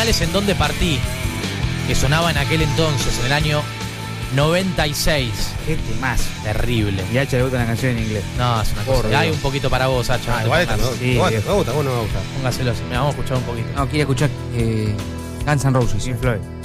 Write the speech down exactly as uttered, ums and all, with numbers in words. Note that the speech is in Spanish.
originales En Donde Partí, que sonaba en aquel entonces, en el año noventa y seis. Qué temazo. Terrible. Y a Hacha le gusta la canción en inglés. No, es una cosa. Hay un poquito para vos, Hacha. Ah, igual esta no. Sí, Igual, viejo. me gusta, vos no me gusta. Póngaselo así. Mira, vamos a escuchar un poquito. No, quiere escuchar eh, Guns N' Roses. Pink Floyd.